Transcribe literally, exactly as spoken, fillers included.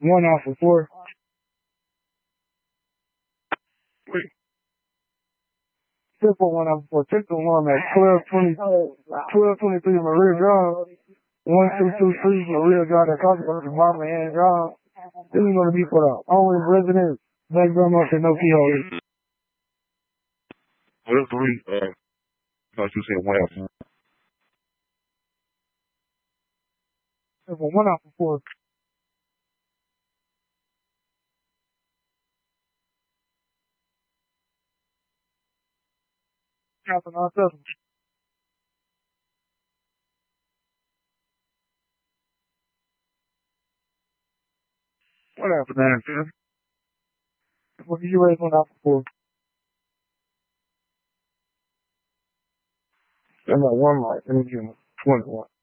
One off for four. Wait. Triple one off for four. Triple one at twelve twenty, twelve twenty-three Maria Drive. One two two three Maria Drive. That cost us Mama and Drive. This is going to be for the only resident. Black grandma said no keyhole. Well, three. Uh, I thought you said one off. Triple one off for four. Dropping on seven. What happened there, Tim? What did you raise one off for? I'm at one light. Let me give him twenty-one.